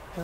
Ja.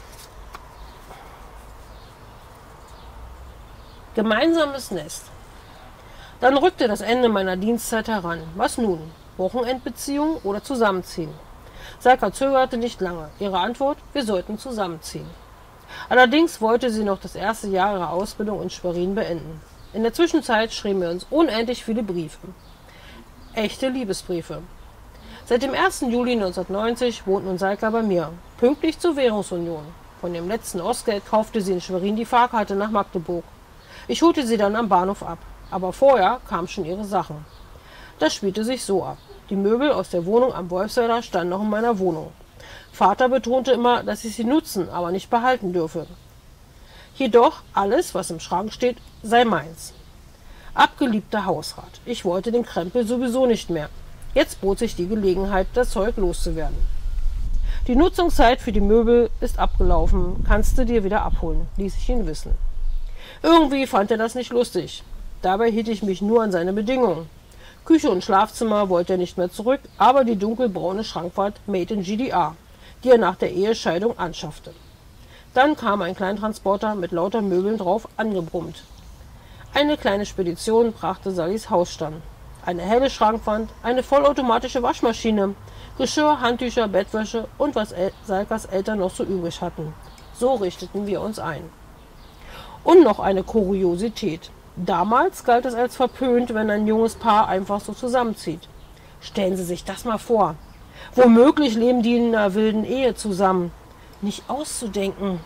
Gemeinsames Nest. Dann rückte das Ende meiner Dienstzeit heran. Was nun? Wochenendbeziehung oder zusammenziehen? Salka zögerte nicht lange. Ihre Antwort: Wir sollten zusammenziehen. Allerdings wollte sie noch das erste Jahr ihrer Ausbildung in Schwerin beenden. In der Zwischenzeit schrieben wir uns unendlich viele Briefe. Echte Liebesbriefe. Seit dem 1. Juli 1990 wohnt nun Salka bei mir, pünktlich zur Währungsunion. Von dem letzten Ostgeld kaufte sie in Schwerin die Fahrkarte nach Magdeburg. Ich holte sie dann am Bahnhof ab, aber vorher kamen schon ihre Sachen. Das spielte sich so ab. Die Möbel aus der Wohnung am Wolfsweiler standen noch in meiner Wohnung. Vater betonte immer, dass ich sie nutzen, aber nicht behalten dürfe. Jedoch, alles, was im Schrank steht, sei meins. Abgeliebter Hausrat, ich wollte den Krempel sowieso nicht mehr. Jetzt bot sich die Gelegenheit, das Zeug loszuwerden. Die Nutzungszeit für die Möbel ist abgelaufen, kannst du dir wieder abholen, ließ ich ihn wissen. Irgendwie fand er das nicht lustig. Dabei hielt ich mich nur an seine Bedingungen. Küche und Schlafzimmer wollte er nicht mehr zurück, aber die dunkelbraune Schrankwand Made in GDR, die er nach der Ehescheidung anschaffte. Dann kam ein Kleintransporter mit lauter Möbeln drauf angebrummt. Eine kleine Spedition brachte Sallis Hausstand. Eine helle Schrankwand, eine vollautomatische Waschmaschine, Geschirr, Handtücher, Bettwäsche und was Salkas Eltern noch so übrig hatten. So richteten wir uns ein. Und noch eine Kuriosität. Damals galt es als verpönt, wenn ein junges Paar einfach so zusammenzieht. Stellen Sie sich das mal vor. Womöglich leben die in einer wilden Ehe zusammen. Nicht auszudenken.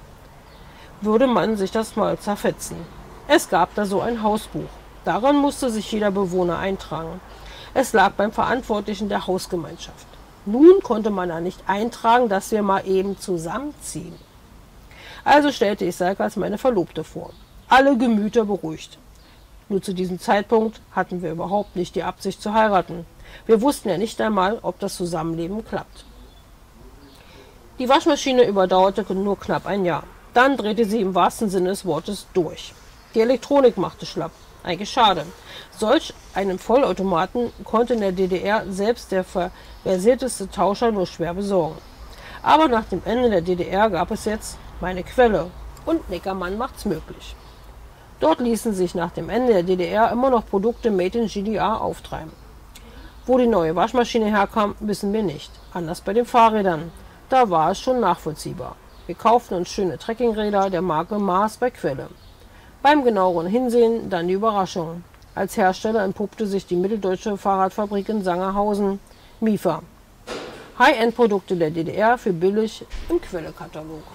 Würde man sich das mal zerfetzen. Es gab da so ein Hausbuch. Daran musste sich jeder Bewohner eintragen. Es lag beim Verantwortlichen der Hausgemeinschaft. Nun konnte man da nicht eintragen, dass wir mal eben zusammenziehen. Also stellte ich Salka als meine Verlobte vor. Alle Gemüter beruhigt. Nur zu diesem Zeitpunkt hatten wir überhaupt nicht die Absicht zu heiraten. Wir wussten ja nicht einmal, ob das Zusammenleben klappt. Die Waschmaschine überdauerte nur knapp ein Jahr. Dann drehte sie im wahrsten Sinne des Wortes durch. Die Elektronik machte schlapp. Eigentlich schade. Solch einen Vollautomaten konnte in der DDR selbst der versierteste Tauscher nur schwer besorgen. Aber nach dem Ende der DDR gab es jetzt meine Quelle und Neckermann macht's möglich. Dort ließen sich nach dem Ende der DDR immer noch Produkte Made in GDR auftreiben. Wo die neue Waschmaschine herkam, wissen wir nicht. Anders bei den Fahrrädern. Da war es schon nachvollziehbar. Wir kauften uns schöne Trekkingräder der Marke Mars bei Quelle. Beim genaueren Hinsehen dann die Überraschung. Als Hersteller entpuppte sich die mitteldeutsche Fahrradfabrik in Sangerhausen, MIFA. High-End-Produkte der DDR für billig im Quelle-Katalog.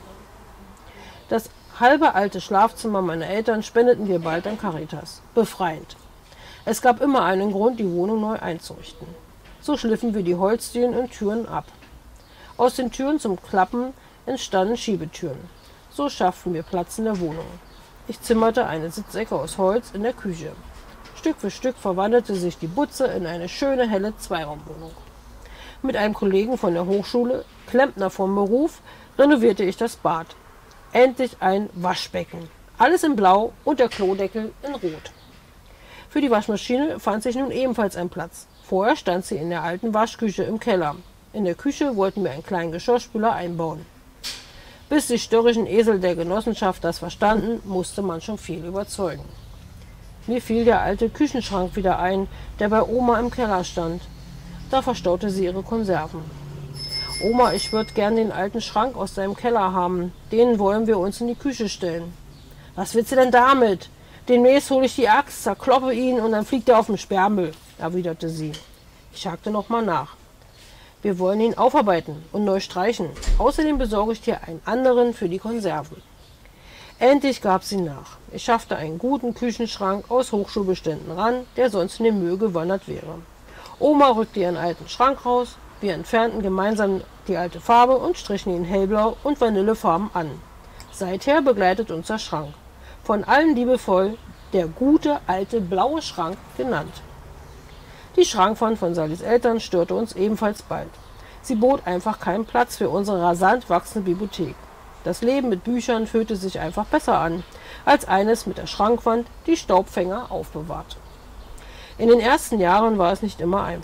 Das halbe alte Schlafzimmer meiner Eltern spendeten wir bald an Caritas. Befreiend. Es gab immer einen Grund, die Wohnung neu einzurichten. So schliffen wir die Holzdielen und Türen ab. Aus den Türen zum Klappen entstanden Schiebetüren. So schafften wir Platz in der Wohnung. Ich zimmerte eine Sitzecke aus Holz in der Küche. Stück für Stück verwandelte sich die Butze in eine schöne helle Zweiraumwohnung. Mit einem Kollegen von der Hochschule, Klempner vom Beruf, renovierte ich das Bad. Endlich ein Waschbecken. Alles in Blau und der Klodeckel in Rot. Für die Waschmaschine fand sich nun ebenfalls ein Platz. Vorher stand sie in der alten Waschküche im Keller. In der Küche wollten wir einen kleinen Geschirrspüler einbauen. Bis die störrischen Esel der Genossenschaft das verstanden, musste man schon viel überzeugen. Mir fiel der alte Küchenschrank wieder ein, der bei Oma im Keller stand. Da verstaute sie ihre Konserven. Oma, ich würde gern den alten Schrank aus deinem Keller haben. Den wollen wir uns in die Küche stellen. Was willst du denn damit? Demnächst hole ich die Axt, zerkloppe ihn und dann fliegt er auf den Sperrmüll, erwiderte sie. Ich hakte nochmal nach. Wir wollen ihn aufarbeiten und neu streichen. Außerdem besorge ich dir einen anderen für die Konserven. Endlich gab sie nach. Ich schaffte einen guten Küchenschrank aus Hochschulbeständen ran, der sonst in den Müll gewandert wäre. Oma rückte ihren alten Schrank raus. Wir entfernten gemeinsam die alte Farbe und strichen ihn hellblau und Vanillefarben an. Seither begleitet uns der Schrank. Von allen liebevoll der gute alte blaue Schrank genannt. Die Schrankwand von Sallis Eltern störte uns ebenfalls bald. Sie bot einfach keinen Platz für unsere rasant wachsende Bibliothek. Das Leben mit Büchern fühlte sich einfach besser an, als eines mit der Schrankwand, die Staubfänger aufbewahrt. In den ersten Jahren war es nicht immer einfach.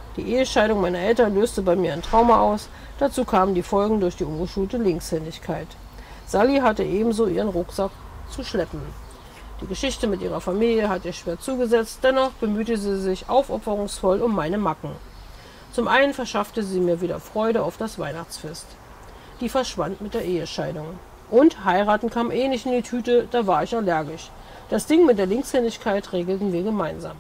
Die Ehescheidung meiner Eltern löste bei mir ein Trauma aus. Dazu kamen die Folgen durch die umgeschulte Linkshändigkeit. Sally hatte ebenso ihren Rucksack zu schleppen. Die Geschichte mit ihrer Familie hat ihr schwer zugesetzt, dennoch bemühte sie sich aufopferungsvoll um meine Macken. Zum einen verschaffte sie mir wieder Freude auf das Weihnachtsfest. Die verschwand mit der Ehescheidung. Und heiraten kam eh nicht in die Tüte, da war ich allergisch. Das Ding mit der Linkshändigkeit regelten wir gemeinsam.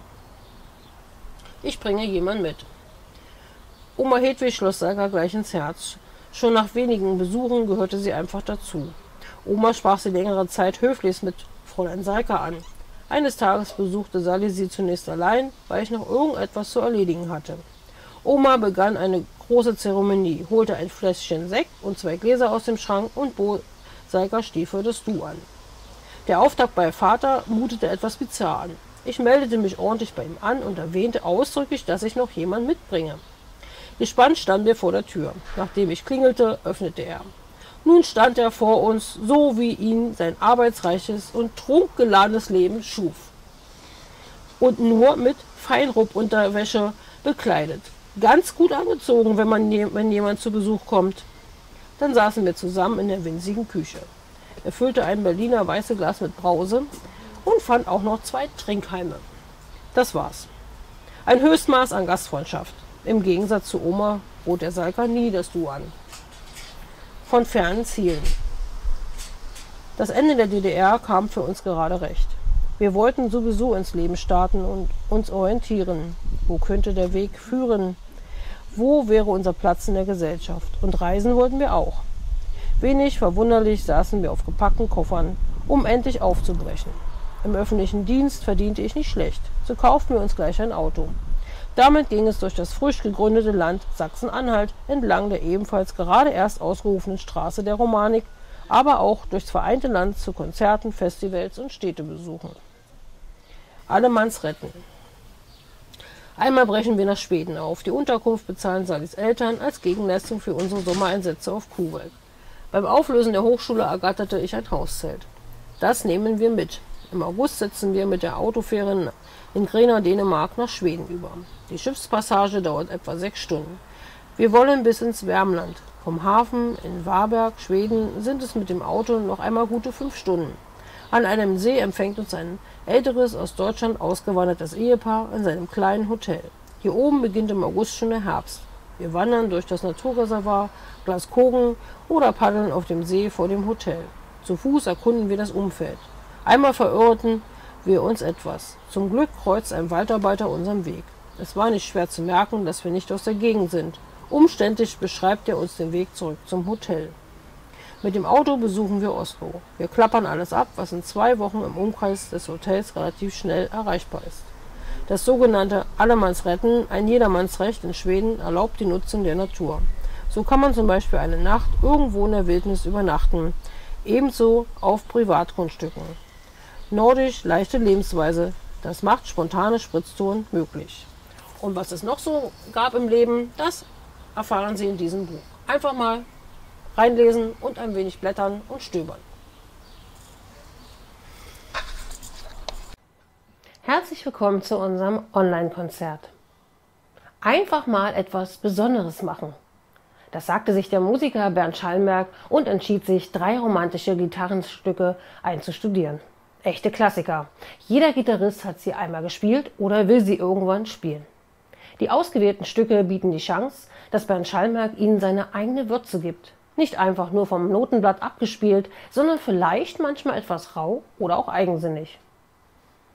Ich bringe jemanden mit. Oma Hedwig schloss Salka gleich ins Herz. Schon nach wenigen Besuchen gehörte sie einfach dazu. Oma sprach sie längere Zeit höflichst mit Fräulein Salka an. Eines Tages besuchte Sally sie zunächst allein, weil ich noch irgendetwas zu erledigen hatte. Oma begann eine große Zeremonie, holte ein Fläschchen Sekt und 2 Gläser aus dem Schrank und bot Salka Stiefel des Du an. Der Auftakt bei Vater mutete etwas bizarr an. Ich meldete mich ordentlich bei ihm an und erwähnte ausdrücklich, dass ich noch jemanden mitbringe. Gespannt standen wir vor der Tür. Nachdem ich klingelte, öffnete er. Nun stand er vor uns, so wie ihn sein arbeitsreiches und trunkgeladenes Leben schuf. Und nur mit Feinrupp-Unterwäsche bekleidet. Ganz gut angezogen, wenn jemand zu Besuch kommt. Dann saßen wir zusammen in der winzigen Küche. Er füllte ein Berliner weißes Glas mit Brause und fand auch noch 2 Trinkhalme. Das war's. Ein Höchstmaß an Gastfreundschaft. Im Gegensatz zu Oma bot der Salka nie das Du an. Von fernen Zielen. Das Ende der DDR kam für uns gerade recht. Wir wollten sowieso ins Leben starten und uns orientieren. Wo könnte der Weg führen? Wo wäre unser Platz in der Gesellschaft? Und reisen wollten wir auch. Wenig verwunderlich saßen wir auf gepackten Koffern, um endlich aufzubrechen. Im öffentlichen Dienst verdiente ich nicht schlecht, so kauften wir uns gleich ein Auto. Damit ging es durch das frisch gegründete Land Sachsen-Anhalt entlang der ebenfalls gerade erst ausgerufenen Straße der Romanik, aber auch durchs vereinte Land zu Konzerten, Festivals und Städtebesuchen. Allemanns retten. Einmal brechen wir nach Schweden auf. Die Unterkunft bezahlen Sallys Eltern als Gegenleistung für unsere Sommereinsätze auf Kuhweg. Beim Auflösen der Hochschule ergatterte ich ein Hauszelt. Das nehmen wir mit. Im August setzen wir mit der Autofähre in Grena, Dänemark, nach Schweden über. Die Schiffspassage dauert etwa 6 Stunden. Wir wollen bis ins Värmland. Vom Hafen in Varberg, Schweden, sind es mit dem Auto noch einmal gute 5 Stunden. An einem See empfängt uns ein älteres, aus Deutschland ausgewandertes Ehepaar in seinem kleinen Hotel. Hier oben beginnt im August schon der Herbst. Wir wandern durch das Naturreservat Glaskogen oder paddeln auf dem See vor dem Hotel. Zu Fuß erkunden wir das Umfeld. Einmal verirrten wir uns etwas. Zum Glück kreuzt ein Waldarbeiter unseren Weg. Es war nicht schwer zu merken, dass wir nicht aus der Gegend sind. Umständlich beschreibt er uns den Weg zurück zum Hotel. Mit dem Auto besuchen wir Oslo. Wir klappern alles ab, was in 2 Wochen im Umkreis des Hotels relativ schnell erreichbar ist. Das sogenannte Allemannsretten, ein Jedermannsrecht in Schweden, erlaubt die Nutzung der Natur. So kann man zum Beispiel eine Nacht irgendwo in der Wildnis übernachten, ebenso auf Privatgrundstücken. Nordisch leichte Lebensweise, das macht spontane Spritztouren möglich. Und was es noch so gab im Leben, das erfahren Sie in diesem Buch. Einfach mal reinlesen und ein wenig blättern und stöbern. Herzlich willkommen zu unserem Online-Konzert. Einfach mal etwas Besonderes machen. Das sagte sich der Musiker Bernd Schallenberg und entschied sich, 3 romantische Gitarrenstücke einzustudieren. Echte Klassiker. Jeder Gitarrist hat sie einmal gespielt oder will sie irgendwann spielen. Die ausgewählten Stücke bieten die Chance, dass Bernd Schallenberg ihnen seine eigene Würze gibt. Nicht einfach nur vom Notenblatt abgespielt, sondern vielleicht manchmal etwas rau oder auch eigensinnig.